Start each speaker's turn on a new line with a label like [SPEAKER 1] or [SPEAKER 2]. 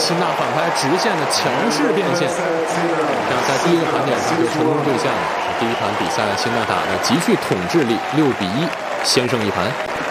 [SPEAKER 1] 辛纳反拍直线的强势变现，这样在第一个盘点就成功兑现了。第一盘比赛辛纳打的极具统治力，6比1先胜一盘。